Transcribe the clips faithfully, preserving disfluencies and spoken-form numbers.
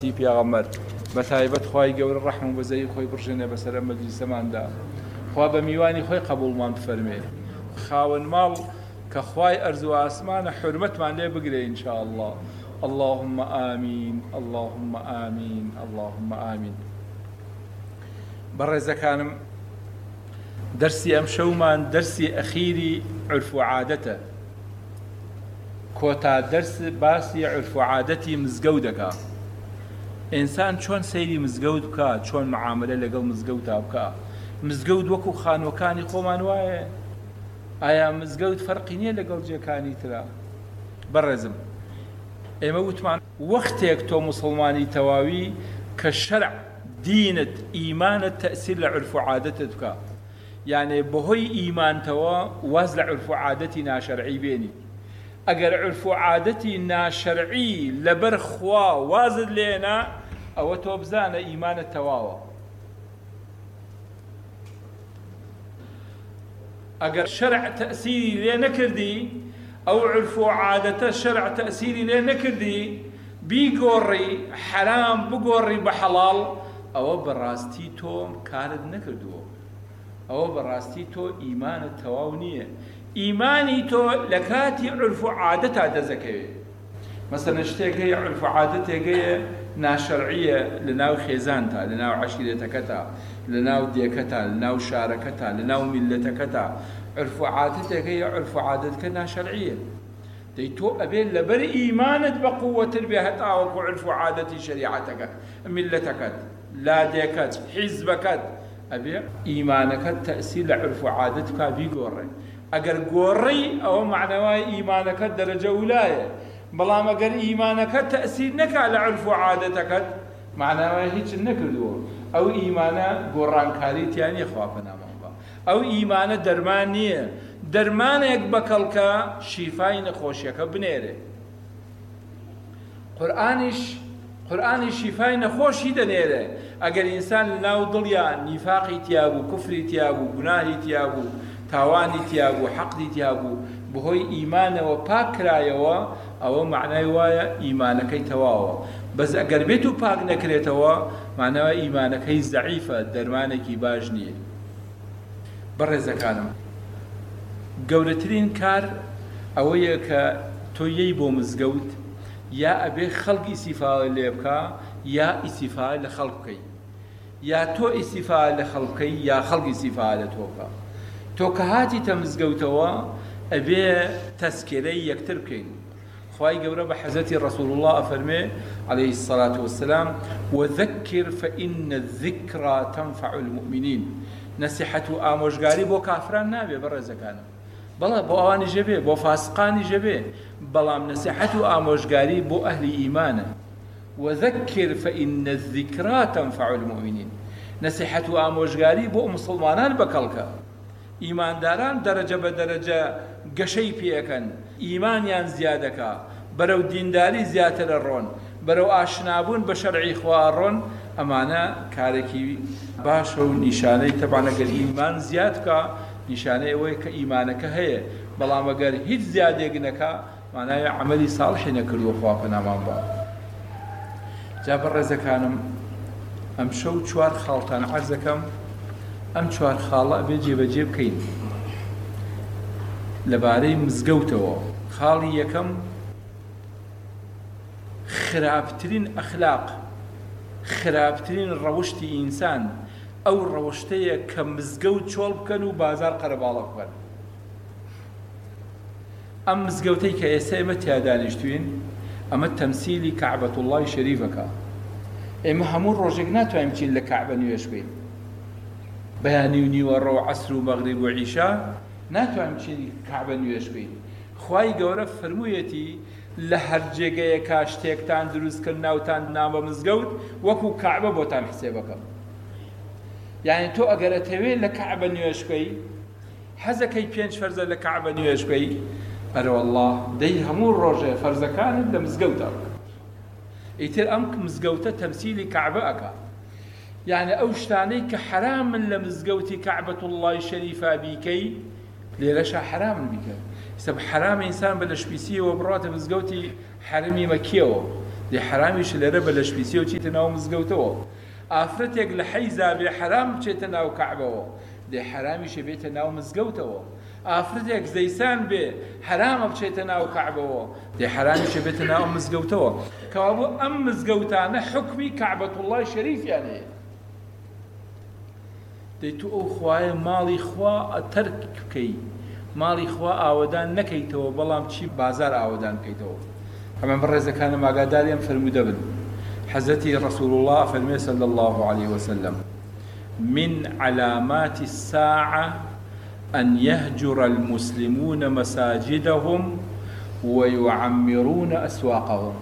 پیغمبر بەتایبەت خوای گەورە ڕەحم و بەزەی خۆی بڕژێنێ بەسەر مەجلیسەماندا خوا بە میوانی خۆی قبوڵمان بفەرمێ خاوەن ماڵ کە خوای ئەرز و ئاسمانە حورمەتمان لێ بگرێ ئینشاء الله. اللهم آمین اللهم آمین اللهم آمین. بەڕێزەکانم دەرسی ئەم شەومان دەرسی ئەخیری عورف و عادەتە. کۆتا دەرس باسی عورف و عادەتی مزگەوت دەکا. ئینسان چۆن سەیری مزگەوت بکات، چۆن معاملە لەگەڵ مزگەوتا بکە. مزگەوت وەکو خانوەکانی خۆمان وایە؟ ئایا مزگەوت فەرقی نییە لەگەڵ جێکانی ترە؟ بەڕێزم ئێمە وتمان وەختێک تۆ موسڵمانی تەواوی کە شەرع دینت ئیمانت تەئسیر لە عورف و عادەتت بکە، یعنی بەهۆی ئیمانتەوە واز لە عورف و عادەتی ناشەرعی بێنی. ئەگەر عورف و عادەتی ناشەرعی لەبەر خوا وازت لێنا ئەوە تۆ بزانە ئیمانت تەواوە. ئەگەر شەرع تەئسیری لێ نەکردی، ئەو عورف و عادەتە شەرع تەئسیری لێ نەکردی، بیگۆڕی حەرام بگۆڕی بە حەڵاڵ، ئەوە بەڕاستی تۆ کارت نەکردووە، ئەوە بەڕاستی تۆ ئیمانت تەواو نییە. ئیمانی تۆ لە کاتی عورف و عادەتا دەزەکەوێت. مەسەلەن شتێک هەیە عورف و عادەتێک هەیە ناشەرعیە لە ناو خێزانتا، لە ناو عەشیرەتەکەتا، لە ناو دێکەتا، لە ناو شارەکەتا، لە ناو میلەتەکەتا. عورف و عادەتێک هەیە عورف و عادەتەکە ناشەرعیە. دەی تۆ ئەبێت لەبەر ئیمانت بە قووەتر بێ هەتاوەکو عورف و عادەتی شەریعەتەکە، میلەتەکەت، لادێکەت، حیزبەکەت، ئەبێ ئیمانەکەت تەئسیر لە عورف و عادەت بکا بیگۆڕێ. ئەگەر گۆڕی ئەوە معنەوای ئیمانەکەت دەرەجە وولایە. بەڵام ئەگەر ئیمانەکەت تەئسیر نەکا لە عورف و عادەتەکەت، معنەوای هیچ نەکردووە. ئەو ئیمانە گۆڕانکاری تیان نییە، خوا پەنامان بە. ئەو ئیمانە دەرمان نییە. دەرمانێک بەکەڵکە شیفای نەخۆشیەکە بنێرێ. قورئانیش قورئانی شیفای نەخۆشی دەنێرێ. ئەگەر ئینسان لە ناو دڵیا نیفاقی تیا بوو، کوفری تیا بوو، گوناهی تیا بوو، تاوانی تیا بوو، حەقدی تیا بوو، بەهۆی ئیمانەوە پاک کرایەوە، ئەوە معنای وایە ئیمانەکەی تەواوە. بەس ئەگەر بێت و پاک نەکرێتەوە، معناوە ئیمانەکەی زەعیفە، دەرمانێکی باش نییە. بەڕێزەکانم گەورەترین کار ئەوەیە کە تۆ یەی بۆ مزگەوت یا ئەبێ خەڵک ئیسیفاء لێ بکە یا ئیسیفاء لە خەڵک بکەی، یا تۆ ئیسیفاء لە خەڵک بکەی یا خەڵک ئیسیفاء لە تۆ بکە. تۆ کە هاتیتە مزگەوتەوە ئەبێ تەسکێرەی یەکتر بکەین. خوای گەورە بە حەزەتی ڕەسوڵ الله ئەفەرمێ عەلەیهی السەڵاتو وەسسەلام وەذەکر فەئینە الذیکرا تەنفەع المؤمنین. نەسیحەت و ئامۆژگاری بۆ کافران نابێ بەڕێزەکانم، بەڵێ بۆ ئەوانیشە بێ، بۆ فاسقانیشە بێ، بەڵام نەسیحەت و ئامۆژگاری بۆ ئەهلی ئیمانە. وەذەکر فەئینە الذیکرا تەنفەع المؤمنین. نەسیحەت و ئامۆژگاری بۆ موسڵمانان بەکەڵکە. ئیمانداران دەرەجە بە دەرەجە گەشەی پێەکەن، ئیمانیان زیادەکە، بەرەو دینداری زیاترە ڕۆن، بەرەو ئاشنابوون بە شەرعی خوا ڕۆن. ئەمانە کارێکی باشە و نیشانەی تەبعەن ئەگەر ئیمان زیاد بکە، نیشانەی ئەوەیە کە ئیمانەکە هەیە. بەڵام ئەگەر هیچ زیادێک نەکا، معنای عەمەلی ساڵحی نەکردووە، خوا پەنامان بە. جا بەڕێزەکانم ئەم شەو چوار خاڵتان عەرز دەکەم. ئەم چوار خاڵە ئەبێ جێبەجێ بکەین لەبارەی مزگەوتەوە. خاڵی یەکەم خراپترین ئەخلاق، خراپترین ڕەوشتی ئینسان ئەو ڕەوشتەیە کە مزگەوت چۆڵ بکەن و بازار قەرەباڵە بکەن. ئەم مزگەوتەی کە ئێستا ئێمە تیا دانیشتوین، ئەمە تەمسیلی کەعبەتوڵڵای شەریفەکە. ئێمە هەموو ڕۆژێک ناتوانین بچین لە کەعبە نوێژ بکەین. بەیانی و نیوەڕۆ و عەسر و مەغریب و عیشا ناتوانین بچین کەعبە نوێژ بکەین. خوای گەورە فەرموویەتی لە هەر جێگەیەکا شتێکتان دروستکرد ناوتان نامە مزگەوت، وەکو کەعبە بۆتان حسێبەکەم. یعنی تۆ ئەگەر ئەتەوێت لە کەعبە نوێژ بکەی، حەزەکەی پێنج فەرزە لە کەعبە نوێژ بکەی، ئەرە وەڵڵا دەی هەموو ڕۆژێ فەرزەکانت لە مزگەوتە بکە. ئیتر ئەم مزگەوتە تەمسیلی کەعبە ئەکا. یعنی ئەو شتانەی کە حرامن لە مزگەوتی کەعبەتوڵڵای شەریفا بیکەی، لێرەشە حرامن بیکە. ئێستا حرامە ئینسان بە لەشپیسیەوە بڕاتە مزگەوتی حەرەمی مەکیەوە، دێ حرامیش لێرە بە لەشپیسی و چیتە ناو مزگەوتەوە ئافرەتێک لە حەیزا بێ حرام بچێتە ناو کەعبەوە دێ حرامیشە بێتە ناو مزگەوتەوە ئافرەتێک زەیسان بێ حرامە بچێتە ناو کەعبەوە دێ حرامیشە بێتە ناو مزگەوتەوە کەوابوو ئەم مزگەوتانە حکمی کەعبەتوڵڵای شەریفیان هەیە دەی تو ئەو خوایە ماڵی خوا تەرک بکەی ماڵی خوا ئاوەدان نەکەیتەوە بەڵام چی بازار ئاوەدان بکەیتەوە ئەمە بەڕێزەکانم ئاگاداریان فەرموودە بن حەزەتی ڕەسوول الله فەرمێ صلی الله عليه وسلم من علامات الساعة أن يهجر المسلمون مساجدهم ويعمرون أسواقهم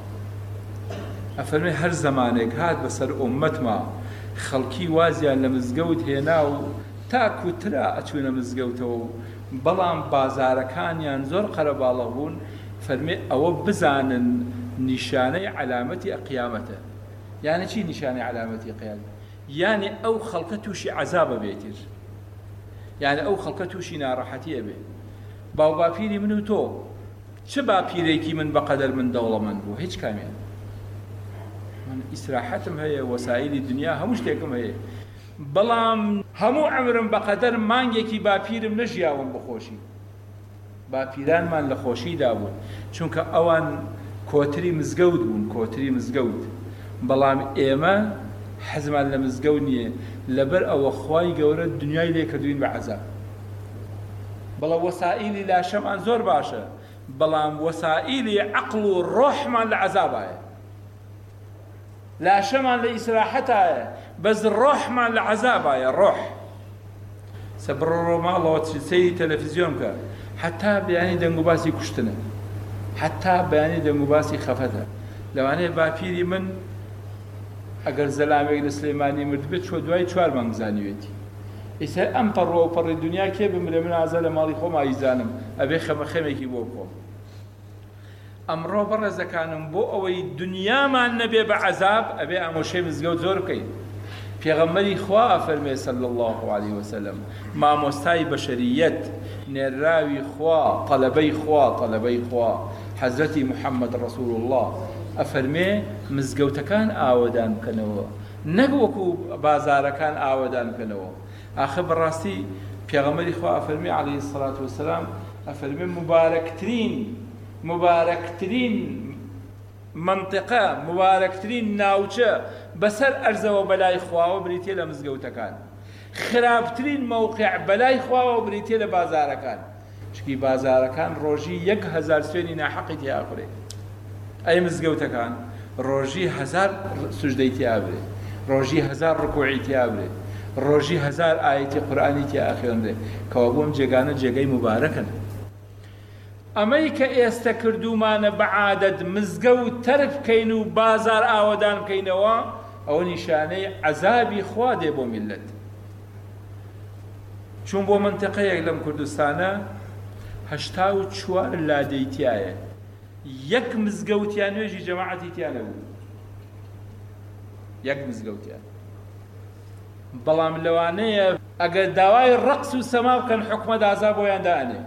أفرمي هر زمانك هاد بسر أمت ما خەڵکی وازیان لە مزگەوت هێنا و تاکو ترا ئەچوونە مزگەوتەوە بەڵام بازارەکانیان زۆر قەرەباڵغ بوون فەرمێ ئەوە بزانن نیشانەی علامەتی قیامەتە یانە چی نیشانەی علامەتی قیامەت یانێ ئەو خەڵکە تووشی عەزابە بێتر یانە ئەو خەڵکە تووشی ناڕەحەتیە بێ باو باپیری من و تۆ چ باپیرێکی من بەقەدەر من دەوڵەمەند بوو هیچ کامیان من ئیسراحەتم هەیە وەسایلی دنیا هەموو شتێکم هەیە بەڵام هەموو عمرم بەقەدەر مانگێکی باپیرم نەژیاوم بخۆشی باپیرانمان لە خۆشیدا بوون چونکە ئەوان کۆتری مزگەوت بوون کۆتری مزگەوت بەڵام ئێمە حەزمان لە مزگەوت نییە لەبەر ئەوە خوای گەورە دنیای لێ کردوین بە عەزاب بەڵام وەسائیلی لاشەمان زۆر باشە بەڵام وەسائیلی عەقڵ و ڕۆحمان لە عەزابایە لاشەمان لە ئیسراحەتایە بەس ڕۆحمان لە عەزابایە ڕۆح سەبڕۆ ماڵەوە سەیری تەلەڤیزیۆن کە حتا بەیانی دەنگ و باسی کوشتنە حتا بەیانی دەنگ و باسی خەفەتە لەوانەیە باپیری من ئەگەر زەلامێک لە سلێمانی مرد بێت چۆ دوای چوار مانگ زانیوێتی ئیسا ئەم پەڕۆ و پەڕی دنیا کێ بمرێ من ئازا لە ماڵی خۆم ئایزانم ئەبێ خەمەخەمێکی بۆ بخۆم ئەمڕۆ بەڕێزەکانم بۆ ئەوەی دنیامان نەبێ بە عەزاب ئەبێ ئامۆژەی مزگەوت زۆر بکەین پێغەمبەری خوا فەرمێ صلی الله عليه وسلم مامۆستای بەشەریەت نێراوی خوا تەلەبەی خوا تەلەبەی خوا حەزرەتی محەممەد ڕەسوول الله ئەفەرمێ مزگەوتەکان ئاوەدان بکەنەوە نەک وەکو بازارەکان ئاوەدان بکەنەوە ئاخە بەڕاستی پێغەمبەری خوا ئەفەرمێ عەلەیهی السەڵات وەسەلام ئەفەرمێ مبارەکترین مبارەکترین منطقە مبارەکترین ناوچە بەسەر ئەرزەوە بەلای خواوە بریتێ لە مزگەوتەکان خراپترین مەوقیع بەلای خواوە بریتێ لە بازارەکان چکی بازارەکان ڕۆژی یەک هەزار سوێنی ناحەقی تیاخورێ ئەی مزگەوتەکان ڕۆژی هەزار سوژدەی تیابرێ ڕۆژی هەزار ڕکوعی تیابرێ ڕۆژی هەزار ئایەتی قورئانی تیا خوێنرێ کەوا بۆم جێگانە جێگەی مبارەکن ئەمەی کە ئێستا کردومانە بە عادەت مزگەوت تەرک بکەین و بازار ئاوەدان بکەینەوە ئەوە نیشانەی عەزابی خوا دێ بۆ میلەت چون بۆ منتەقەیەک لەم کوردستانە هەشتا و چوار لادەی تایە یەک مزگەوتیان نوێژی جەماعەتی تیا نەبوو یەک مزگەوتیان بەڵام لەوانەیە ئەگەر داوای ڕەقس و سەما بکەن حکومەت ئازا بۆیان دائەنێ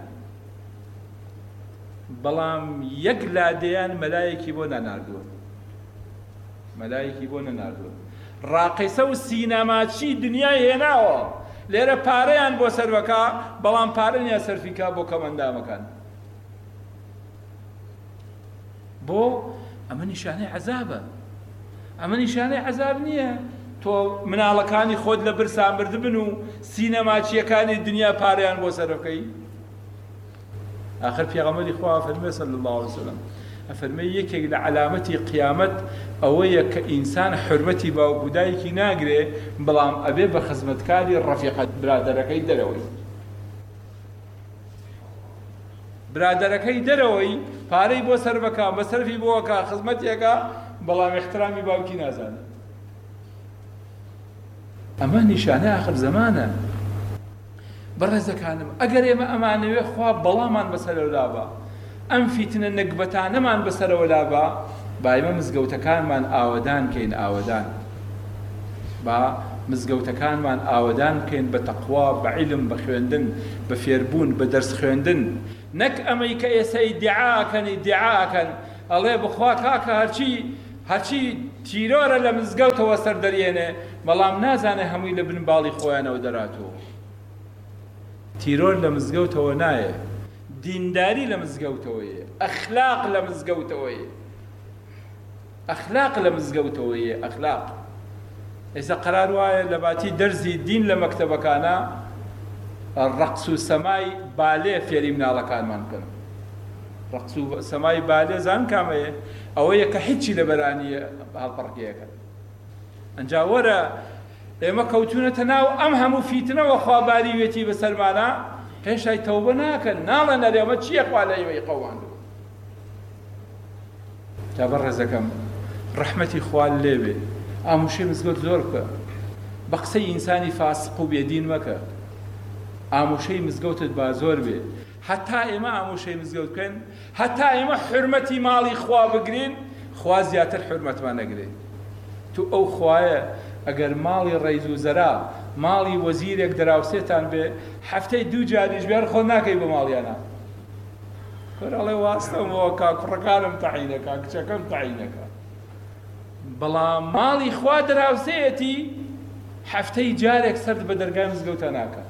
بەڵام یەک لادەیان مەلایەکی بۆ نەناردووە مەلایەکی بۆ نەناردووە ڕاقیسە و سینەماچی دنیای هێناوە لێرە پارەیان بۆ سەربەکە بەڵام پارەنیان سەرفیکا بۆ کەمەندامەکان بۆ ئەمە نیشانەی عەزابە ئەمە نیشانەی عەزاب نییە تۆ مناڵەکانی خۆت لە برسان بردبن و سینەماچیەکانی دنیا پارەیان بۆ سەرەکەی آخر پێغەمبەری خوا فەرمێ صلی الله عليه وسلم ئەفەرمێ یەکێک لە علامەتی قیامەت ئەوەیە کە ئینسان حورمەتی باوکو دایکی ناگرێ بەڵام ئەبێ بە خزمەتکاری ڕەفیقەت برادەرەکەی دەرەوەی برادەرەکەی دەرەوەی پارەی بۆ سەر بەکا بە سەرفی بۆوەکە خزمەتێکە بەڵام احترامی باوکی نازانێ ئەمە نیشانە آخر زەمانە بەڕێزەکانم ئەگەر ئێمە ئەمانەوێ خوا بەڵامان بەسەرەوە لابا ئەم فیتنە نەکبەتانەمان بەسەرەوە لابا با ئێمە مزگەوتەکانمان ئاوەدان کەین ئاوەدان با مزگەوتەکانمان ئاوەدان بکەین بە تەقوا بە عیلم بە خوێندن بە فێربوون بە دەرس خوێندن نەک ئەمەی کە ئێستا ئیدعاکەن ئیدعاکەن ئەڵێ بخوا کاکە هەرچی هەرچی تیرۆرە لە مزگەوتەوە سەردەرێنێ بەڵام نازانێ هەمووی لە بن باڵی خۆیانەوە دەراتەوە. تیرۆر لە مزگەوتەوە نایە، دینداری لە مزگەوتەوەیە، ئەخلاق لە مزگەوتەوەیە، ئەخلاق لە مزگەوتەوەیە، ئەخلاق. ئێستا قەرار وایە لە باتی دەرزی دین لە مەکتەبەکانە ڕەقس و سەمای بالێ فێری مناڵەکانمان بکەن. ڕەقس و سەمای بالێ زان کامەیە؟ ئەوەیە کە هیچی لە بەرانیە هەڵپەڕکێەکە. ئەنجا وەرە ئێمە کەوتونەتە ناو ئەم هەموو فیتنەوە خواباری وێتی بەسەرمانە، هێشای تەوبە ناکەن، ناڵێن ئەرێمە چییە خوا لە ئێوەی قەوواندووە. جا بەڕێزەکەم ڕەحمەتی خوا لێبێ، ئاموشەی مزگەوت زۆر بکە، بە قسەی ئینسانی فاسق و بێدین مەکە، ئاموشەی مزگەوتت با زۆر بێ. هەتا ئێمە ئاموشەی مزگەوت بکەن، هەتا ئێمە حورمەتی ماڵی خوا بگرین، خوا زیاتر حورمەتمان نەگرێ. تو ئەو خوایە ئەگەر ماڵی ڕیز و زەرا ماڵی وەزیرێک دراوسێتان بێ هەفتەی دوو جاریش بێر خۆ ناکەی بە ماڵیانە. کۆرەڵێ واستەمەوە کا کوڕەکانم تەعینەکە، کچەکەم تەعینەکە. بەڵام ماڵی خوا دراوسێتی هەفتەی جارێک سەرد بە دەرگای مزگەوتە ناکە.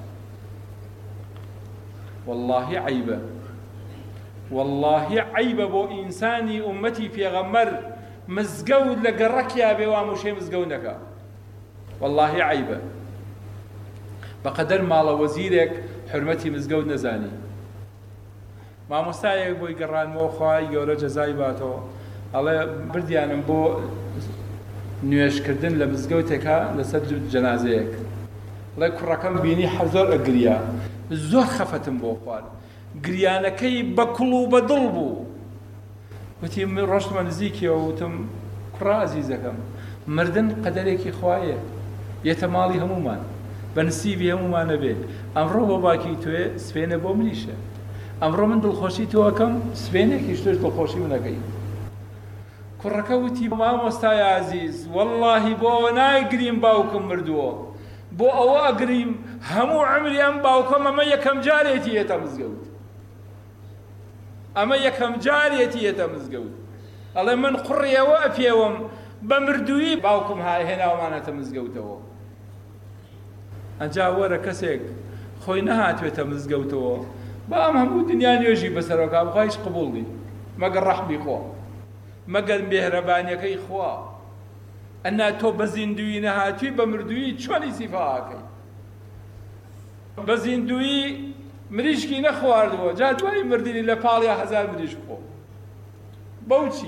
واللهی عیبە، واللهی عیبە بۆ ئینسانی ئومەتی پێغەمبەر مزگەوت لە گەڕەکیا بێ و ئاموشەی مزگەوت نەکا. واللهی عیبە. بەقەدەر ماڵە وەزیرێک حورمەتی مزگەوت نەزانی. مامۆستایەک بۆی گەڕانەوە خوای گەورە جەزای باتەوە، ئەڵێ بردیانم بۆ نوێژکردن لە مزگەوتێکە لەسەر جەنازەیەک.ڵێ کوڕەکەم بینی زۆر ئەگریا، زۆر خەفەتم بۆ خوارد، گریانەکەی بە کوڵ و بە دڵ بوو. وتی ڕۆشتمە نزیکیەوە وتم کوڕە ئەزیزەکەم، مردن قەدەرێکی خوایە، یەتە ماڵی هەمومان، بە نسیبی هەمومانە بێت. ئەمڕۆ بۆ باکی توێ سوێنە بۆ منیشە، ئەمڕۆ من دڵخۆشی تۆەکەم سوێنێکیش تۆش دڵخۆشی منەکەی. کوڕەکە وتی مامۆستای عەزیز وەڵڵاهی بۆ ئەوە نایگریم باوکم مردووە، بۆ ئەوە ئەگریم هەموو عەمری ئەم باوکەم ئەمە یەکەم جارێتی هێتە مزگەوت، ئەمە یەکەم جارێتی هێتە مزگەوت. ئەڵێ من قوڕیەوە ئەپێوم بە مردووی باوکم هێناومانەتە مزگەوتەوە. ئەنجا وەرە کەسێک خۆی نەهاتوێتە مزگەوتەوە بە ئەم هەموو دنیا نوێژی بەسەرەوە بخوا هیچ قبوڵی مەگەر ڕەحمی خوا، مەگەر مێهرەبانیەکەی خوا. ئەنا تۆ بە زیندوی نەهاتووی بە مردووی چۆنی سیفاکەی؟ بە زیندوی مریشکی نەخواردەوە، جا دوای مردنی لە پاڵی هەزار مریشک خۆ، بەو چی؟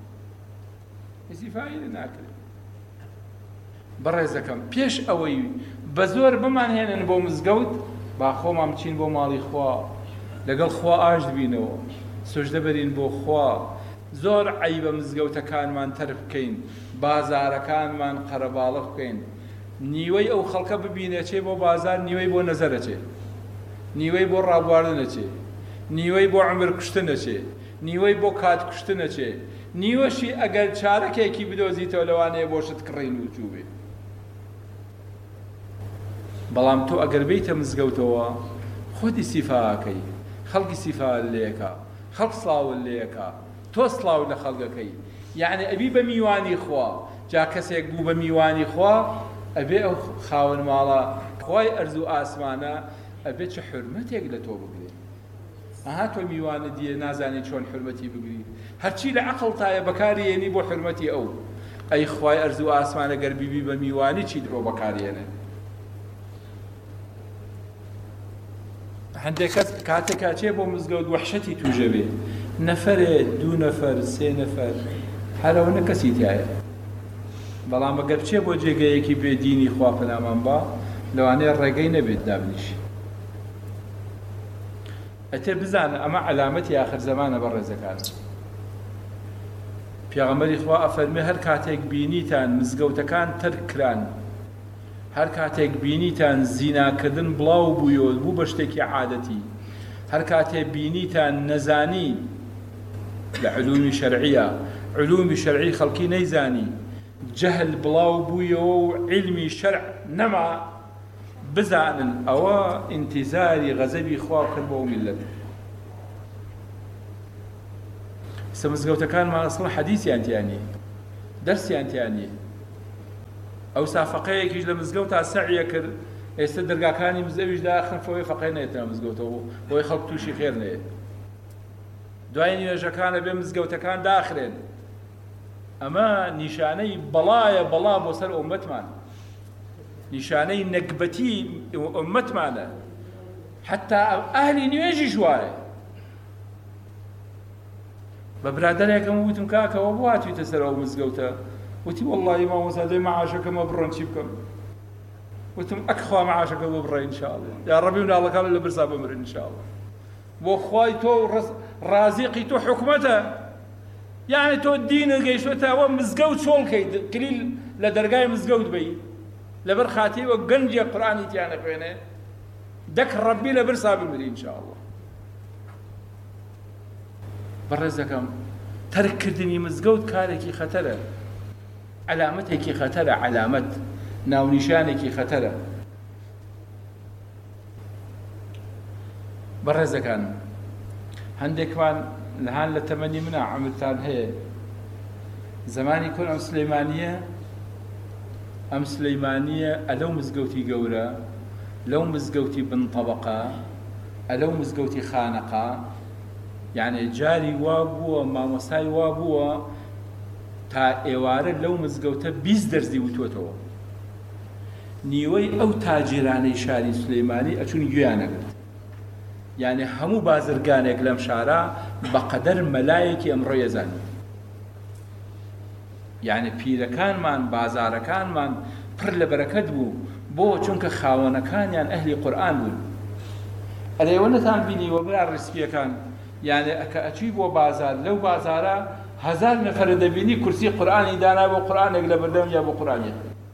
سیفایی ناکرێت. بەڕێزەکەم پێش ئەوەی بە زۆر بمانهێنن بۆ مزگەوت، با خۆمان بچین بۆ ماڵی خوا، لەگەڵ خوا ئاش بینەوە، سوژدە بەرین بۆ خوا. زۆر عەیبە مزگەوتەکانمان تەرک بکەین، بازارەکانمان قەرەباڵغ بکەین. نیوەی ئەو خەڵکە ببینێ چێ بۆ بازار، نیوەی بۆ نەزەرە چێ، نیوەی بۆ ڕابواردنە چێ، نیوەی بۆ عومر کوشتنە چێ، نیوەی بۆ کات کوشتنە چێ، نیوەشی ئەگەر چارەکێکی بدۆزیتەوە لەوانەیە بۆشت کڕین و چوو بێ. بەڵام تۆ ئەگەر بیتە مزگەوتەوە خۆتی سیفاکەی، خەڵکی سیفا لێکە، خەڵک سڵاوت لێکە، تۆ سڵاو لە خەڵگەکەی. یعنی ئەبی بە میوانی خوا. جا کەسێک بوو بە میوانی خوا ئەبێ ئەو خاوەن ماڵە خوای ئەرز و ئاسمانە ئەبێ چه حورمەتێک لە تۆ بگرێت. ئەها تۆ میوانە دیە نازانی چۆن حورمەتی بگری، هەرچی لە عەقڵ تایە بەکارهێنی بۆ حورمەتی ئەو. ئەی خوای ئەرز و ئاسمانە گەر بیبی بە میوانی چیت بۆ بەکارهێنێ؟ هەندێک کەس کاتێکا چێ بۆ مزگەوت وەحشەتی تووژە بێ، نەفەرێ، دوو نەفەر، سێ نەفەر، هەرەوە کەسی تایە. بەڵام ئەگەر بچێ بۆ جێگەیەکی بێدینی خوا پەنامان با، لەوانەیە ڕێگەی نەبێت دابنیشی. ئەتێ بزانە ئەمە عەلامەتی ئاخر زەمانە بەڕێزەکان. پێغەمبەری خوا ئەفەرمێ هەر کاتێک بینیتان مزگەوتەکان تەرک کران، هەر کاتێک بینیتان زیناکردن بڵاو بوویەوە بوو بە شتێکی عادەتی، هەر کاتێک بینیتان نەزانی لە علومی شەرعیە، علومی شەرعی خەڵکی نەیزانی، جەهل بڵاو بوویەوە و علمی شەرع نەما، بزانن ئەوە ئینتیزاری غەزەبی خوا کرد بۆ میلەت. سە مزگەوتەکانمان ئەسڵ حەدیثیان تیانی، دەرسیان تیا نییە. ئەوسا فەقەیەکیش لە مزگەوتا سەعیە کرد، ئێستا دەرگاکانی مزەویش داخن فەوەی فەقەی نێتە مزگەوتەوە بۆی خەڵک تووشی خێر نەیە. دوای نوێژەکانە بێ مزگەوتەکان داخرێن. ئەمە نیشانەی بەڵایە بەڵا بۆ سەر ئوممەتمان، نیشانەی نەکبەتی ئوممەتمانە. حتا ئەهلی نوێژیش وایە. بە برادەرێکم وتم کاکەوە بۆ هاتوویتە سەر ئەو مزگەوتە؟ وتی وەڵڵاهی مامۆستا دەی مەعاشەکەمە بڕۆن چی بکەم؟ وتم ئەکخوا مەعاشەکە بۆ بڕێ ئینشاءڵڵا، یا ڕەبی مناڵەکان لە برسا بمرن ئینشاءڵڵا. بۆ خوای تۆ ڕازیقی تۆ حکومەتە، یعنی تۆ دینە گەیشتوتە ئەوە مزگەوت چۆڵکەیت کلیل لە دەرگای مزگەوت بی لەبەر خاتیوە گەنجێک قورئانی تیانە خوێنێ دەک ڕەبی لە برسا بمری ئینشاءڵڵا. بەڕێزەکەم تەرککردنی مزگەوت کارێکی خەتەرە، علامەتێکی خەتەرە، علامەت ناونیشانێکی خەتەرە. بەڕێزەکان هەندێکمان لەهان لە تەمەنی منە عەمرتان هەیە، زمانی کۆن ئەم سلەیمانیە ئەم سلەیمانیە ئەلەو مزگەوتی گەورە، لەو مزگەوتی بن طەبەقە، ئەلەو مزگەوتی خانەقا، یعنی جاری وا بووە مامۆستای وا بووە تا ئێوارە لەو مزگەوتە بیست دەرزی وتوەتەوە. نیوەی ئەو تاجرانەی شاری سلەیمانی ئەچوون گوێیانەگرت، یعنی هەموو بازرگانێک لەم شارە بەقەدەر مەلایەکی ئەمڕۆ یەزانی. یعنی پیرەکانمان بازارەکانمان پڕ لە بەرەکەت بوو، بۆ چونکە خاوەنەکانیان ئەهلی قورئان بوون. ئەلێوە نەتان بینیوە برا ڕیسپیەکان، یعنی ئەکە ئەچی بۆ بازار، لەو بازارە هەزار نەفەرە دەبینی کورسی قورئانی دانا بۆ قورئانێک لە بەردەم یا بۆ قورئانێک.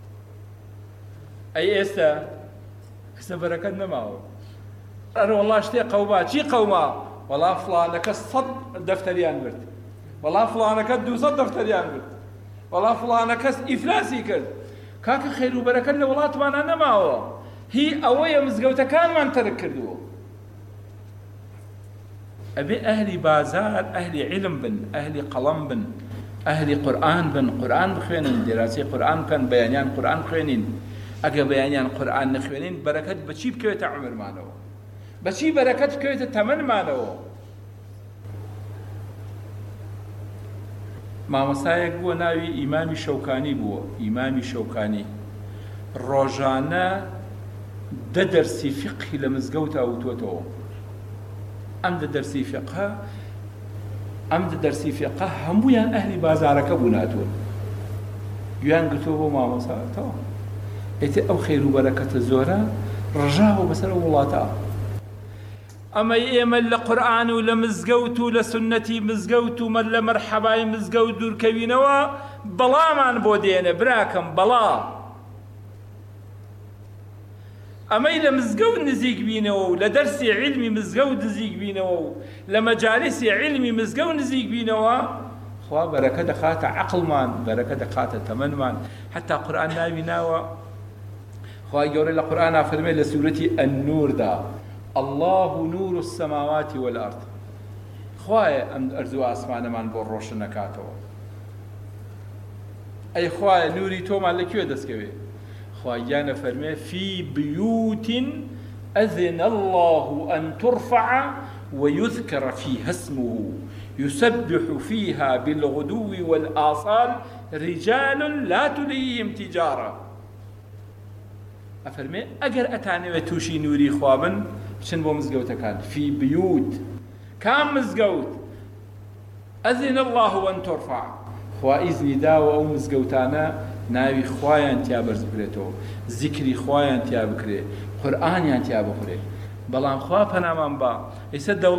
ئەی ئێستا کەسە بەرەکەت نەماوە. ئەرە وەڵا شتێ قەوما، چی قەوما؟ وەڵا فڵانەکە سەد دەفتەریان برد، وەڵا فڵانەکە دووسەد دەفتەریان برد، وەڵا فڵانەکەس ئیفلاسی کرد. کاکە خێر و بەرەکەت لە وڵاتمانە نەماوە، هی ئەوەیە مزگەوتەکانمان تەرک کردووە. ئەبێ ئەهلی بازار ئەهلی عیلم بن، ئەهلی قەڵەم بن، ئەهلی قورئان بن، قورئان بخوێنن، دێراسی قورئان بکەن، بەیانیان قورئان خوێنین. ئەگە بەیانیان قورئان نەخوێنین بەرەکەت بەچی بکەوێتە عومرمانەوە، بەچی بەرەکەت بکەوێتە تەمەنمانەوە. مامۆستایەک بووە ناوی ئیمامی شەوکانی بووە، ئیمامی شەوکانی ڕۆژانە دە دەرسی فیقهی لە مزگەوتا وتوەتەوە. ئەم دە دەرسی فیقه ئەم دە دەرسی فیقه هەموویان ئەهلی بازارەکە بووناتوە. گویان گرتووە بۆ مامۆستاەوە ئێتێ ئەو خێر و بەرەکەتە زۆرە ڕژاوە بەسەر وڵاتە. ئەمە ئێمە لە قورئان و لە مزگەوت و لە سنەتی مزگەوت و لە مەرحەبای مزگەوت دوورکەوینەوە بەڵامان بۆ دێنە براکەم، بەڵا ئەمەی لە مزگەوت نزیک بینەوە و لە دەرسی عیلمی مزگەوت نزیک بینەوە و لە مەجالیسی عیلمی مزگەوت نزیک بینەوە، خوا بەرەکە دەخاتە عەقڵمان، بەرەکە دەخاتە تەمەنمان. حتا قورئان ناوی ناوە، خوای گەورە لە قورئانا فەرمێ لە سوورەتی ئەننووردا الله نور السماوات والأرض، خوایە ئەم ئەرزوو ئاسمانەمان بۆ ڕۆشن نەکاتەوە. ئەی خوایە نووری تۆمان لەکوێ دەستکەوێ؟ خوایانە فەرمێ فی بیوت ئەذن الله أن ترفع ويذكر فيها اسمه يسبح فيها بالغدو والآصال رجال لا تلهيهم تجارة. ئەفەرمێ ئەگەر ئەتانەوێت تووشی نووری خوابن بچن بۆ مزگەوتەکان. فی بیوت، کام مزگەوت؟ ئەذن الله أن ترفع، خوا ئیزنی داوە ئەو مزگەوتانە ناوی خوایان تیا بەرز بکرێتەوە، زیکری خوایان تیا بکرێ، قورئانیان تیا بخورێ. بەڵام خوا پەنامان با ئێستا